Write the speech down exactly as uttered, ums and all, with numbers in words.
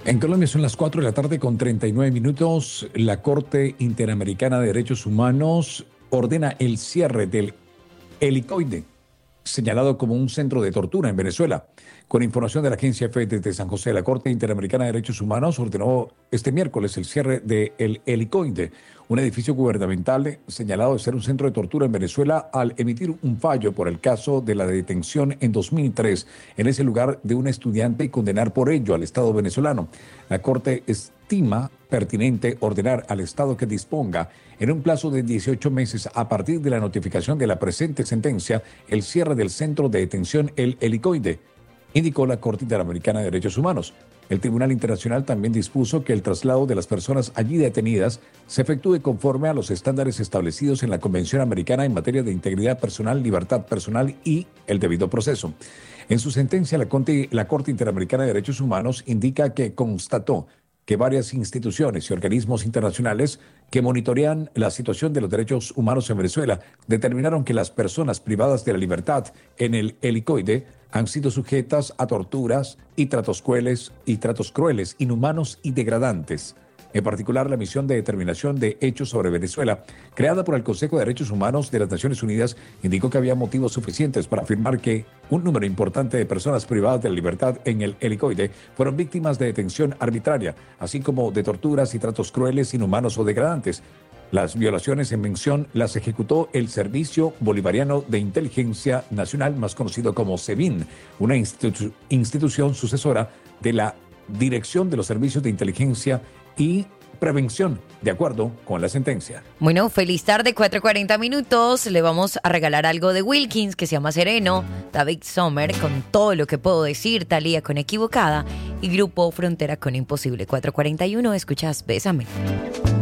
En Colombia son las cuatro de la tarde con treinta y nueve minutos. La Corte Interamericana de Derechos Humanos ordena el cierre del helicoide, señalado como un centro de tortura en Venezuela. Con información de la agencia F desde San José, la Corte Interamericana de Derechos Humanos ordenó este miércoles el cierre del helicoide, un edificio gubernamental señalado de ser un centro de tortura en Venezuela, al emitir un fallo por el caso de la detención en dos mil tres en ese lugar de un estudiante y condenar por ello al Estado venezolano. La Corte estima pertinente ordenar al Estado que disponga en un plazo de dieciocho meses a partir de la notificación de la presente sentencia el cierre del centro de detención El Helicoide, indicó la Corte Interamericana de Derechos Humanos. El Tribunal Internacional también dispuso que el traslado de las personas allí detenidas se efectúe conforme a los estándares establecidos en la Convención Americana en materia de integridad personal, libertad personal y el debido proceso. En su sentencia, la Corte, la Corte Interamericana de Derechos Humanos indica que constató que varias instituciones y organismos internacionales que monitorean la situación de los derechos humanos en Venezuela determinaron que las personas privadas de la libertad en el helicoide han sido sujetas a torturas y tratos crueles, y tratos crueles, inhumanos y degradantes. En particular, la misión de determinación de hechos sobre Venezuela, creada por el Consejo de Derechos Humanos de las Naciones Unidas, indicó que había motivos suficientes para afirmar que un número importante de personas privadas de la libertad en el helicoide fueron víctimas de detención arbitraria, así como de torturas y tratos crueles, inhumanos o degradantes. Las violaciones en mención las ejecutó el Servicio Bolivariano de Inteligencia Nacional, más conocido como SEBIN, una institu- institución sucesora de la Dirección de los Servicios de Inteligencia y Prevención, de acuerdo con la sentencia. Bueno, feliz tarde, cuatro cuarenta minutos. Le vamos a regalar algo de Wilkins que se llama Sereno, David Sommer con Todo lo que puedo decir, Thalía con Equivocada y Grupo Frontera con Imposible. Cuatro cuarenta y uno, escuchas Bésame.